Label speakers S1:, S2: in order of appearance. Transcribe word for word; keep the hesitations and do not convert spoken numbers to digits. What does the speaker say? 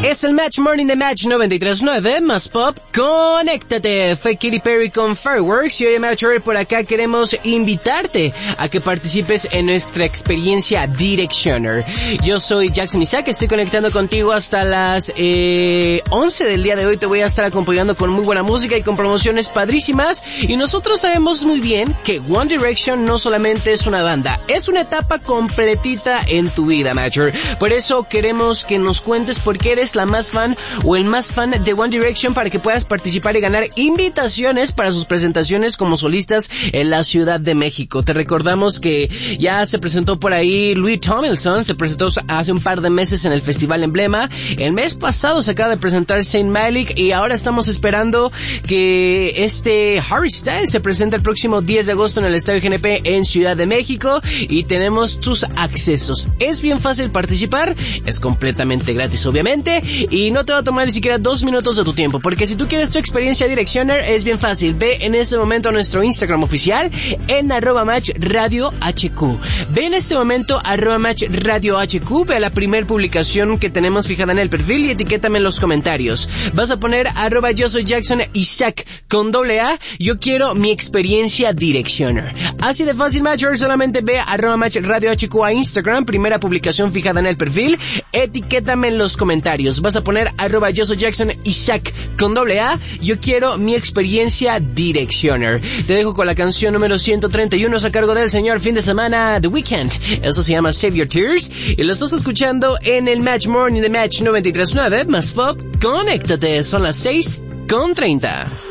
S1: Es el Match Morning de Match noventa y tres punto nueve, más pop, conéctate. Fue Katy Perry con Fireworks y hoy en Match por acá queremos invitarte a que participes en nuestra experiencia Directioner. Yo soy Jackson Isaac, estoy conectando contigo hasta las eh, once del día de hoy. Te voy a estar acompañando con muy buena música y con promociones padrísimas. Y nosotros sabemos muy bien que One Direction no solamente es una banda, es una etapa completita en tu vida, Matcher. Por eso queremos que nos cuentes por qué eres la más fan o el más fan de One Direction para que puedas participar y ganar invitaciones para sus presentaciones como solistas en la Ciudad de México. Te recordamos que ya se presentó por ahí Louis Tomlinson, se presentó hace un par de meses en el Festival Emblema. El mes pasado se acaba de presentar Saint Malik y ahora estamos esperando que este Harry Styles se presente el próximo diez de agosto en el Estadio G N P en Ciudad de México y tenemos tus accesos. Es bien fácil participar, es completamente gratis obviamente y no te va a tomar ni siquiera dos minutos de tu tiempo, porque si tú quieres tu experiencia Directioner es bien fácil. Ve en este momento a nuestro Instagram oficial en arroba match radio hq. Ve en este momento arroba match radio hq, ve a la primer publicación que tenemos fijada en el perfil y etiquétame en los comentarios. Vas a poner arroba yo soy Jackson Isaac con doble A, yo quiero mi experiencia Directioner. Así de fácil, Matcher, solamente ve arroba match radio hq a Instagram, primera publicación fijada en el perfil, etiquétame en los comentarios. Vas a poner arroba yo soy Jackson Isaac con doble A, yo quiero mi experiencia Directioner. Te dejo con la canción número ciento treinta y uno a cargo del señor Fin de Semana The Weeknd. Eso se llama Save Your Tears y lo estás escuchando en el Match Morning de Match noventa y tres punto nueve más pop. Conéctate, son las seis con treinta.